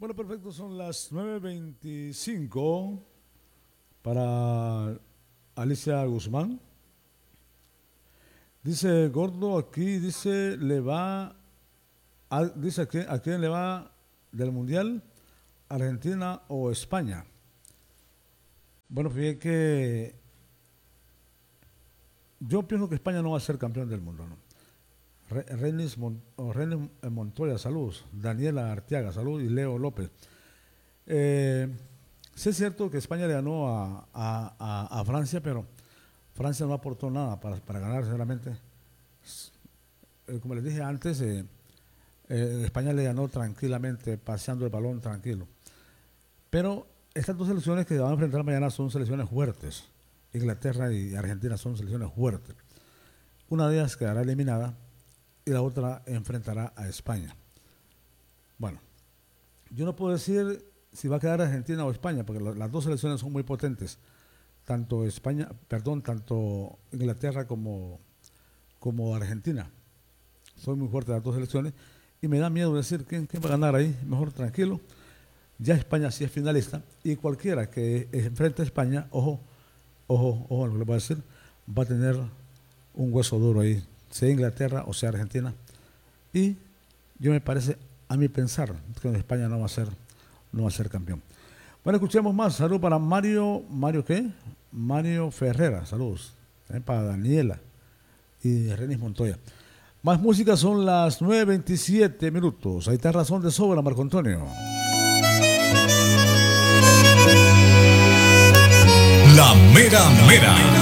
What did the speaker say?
Bueno, perfecto, son las 9:25 para Alicia Guzmán. Dice Gordo aquí, dice, dice a quién le va del Mundial, Argentina o España. Bueno, fíjate que yo pienso que España no va a ser campeón del mundo, ¿no? Renis Montoya, saludos. Daniela Arteaga, saludos. Y Leo López. Sí es cierto que España le ganó a Francia, pero Francia no aportó nada para ganar, sinceramente. Como les dije antes, España le ganó tranquilamente, paseando el balón tranquilo. Pero estas dos selecciones que van a enfrentar mañana son selecciones fuertes. Inglaterra y Argentina son selecciones fuertes. Una de ellas quedará eliminada y la otra enfrentará a España. Bueno, yo no puedo decir si va a quedar Argentina o España, porque las dos selecciones son muy potentes, tanto Inglaterra como Argentina. Son muy fuertes las dos selecciones y me da miedo decir quién va a ganar ahí. Mejor tranquilo. Ya España sí es finalista y cualquiera que enfrente a España, ojo lo que le voy a decir, va a tener un hueso duro ahí, sea Inglaterra o sea Argentina. Y yo me parece, a mi pensar, que España no va a ser campeón. Bueno, escuchemos más. Saludos para Mario ¿qué? Mario Ferrera, saludos. También para Daniela y Renis Montoya. Más música, son las 9:27 minutos. Ahí está razón de sobra, Marco Antonio. La mera mera.